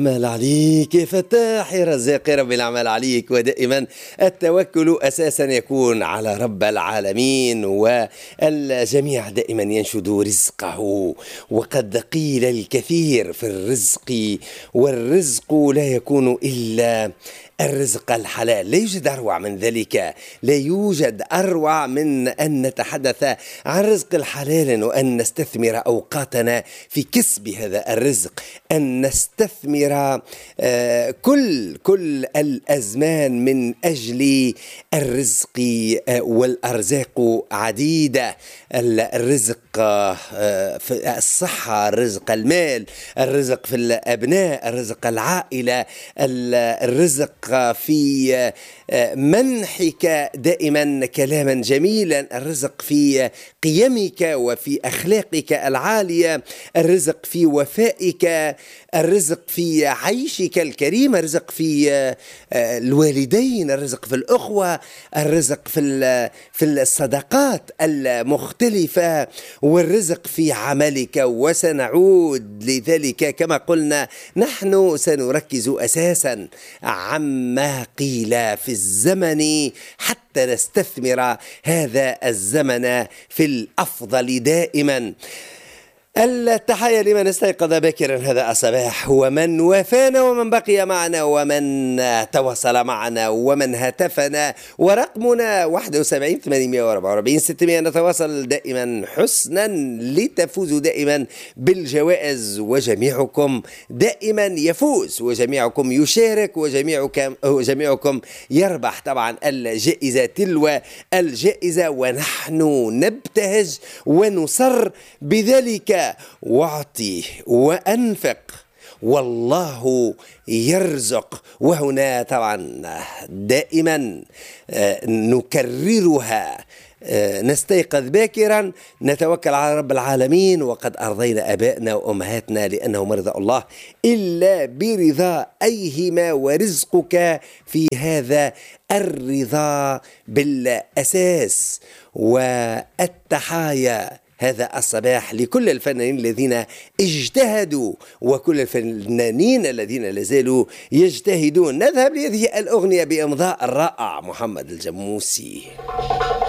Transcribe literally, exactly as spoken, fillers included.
العمل عليك يا فتاح يا رزاق يا رب العمل عليك. ودائما التوكل أساسا يكون على رب العالمين، والجميع دائما ينشد رزقه. وقد قيل الكثير في الرزق، والرزق لا يكون إلا الرزق الحلال. لا يوجد أروع من ذلك، لا يوجد أروع من أن نتحدث عن رزق الحلال، وأن نستثمر أوقاتنا في كسب هذا الرزق، أن نستثمر آه كل كل الأزمان من أجل الرزق. آه والأرزاق عديدة، الرزق آه في الصحة، الرزق المال، الرزق في الأبناء، الرزق العائلة، الرزق في منحك دائما كلاما جميلا، الرزق في قيمك وفي أخلاقك العالية، الرزق في وفائك، الرزق في عيشك الكريم، الرزق في الوالدين، الرزق في الأخوة، الرزق في في الصداقات المختلفة، والرزق في عملك. وسنعود لذلك كما قلنا، نحن سنركز أساسا عما قيل في الزمن حتى نستثمر هذا الزمن في الأفضل دائما. التحية لمن استيقظ باكرا هذا الصباح، ومن وافانا، ومن بقي معنا، ومن تواصل معنا، ومن هاتفنا. ورقمنا واحد وسبعين ثمانمائة وأربعة وأربعين ستمائة. نتواصل دائما حسنا لتفوزوا دائما بالجوائز، وجميعكم دائما يفوز، وجميعكم يشارك، وجميعكم وجميعكم يربح طبعا الجائزة تلو الجائزة. ونحن نبتهج ونصر بذلك. واعطي وأنفق والله يرزق. وهنا طبعا دائما نكررها، نستيقظ باكرا، نتوكل على رب العالمين، وقد أرضينا أبائنا وأمهاتنا لأنه مرضى الله إلا برضا أيهما، ورزقك في هذا الرضا بالأساس. والتحايا هذا الصباح لكل الفنانين الذين اجتهدوا، وكل الفنانين الذين لازالوا يجتهدون. نذهب لهذه الأغنية بإمضاء الرائع محمد الجموسي.